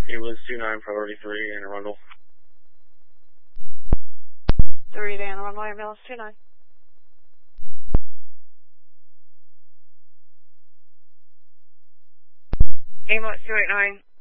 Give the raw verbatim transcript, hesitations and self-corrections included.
It was two nine priority three and Arundel. three to Anne Arundel, ambulance two nine. Ambulance two eight nine.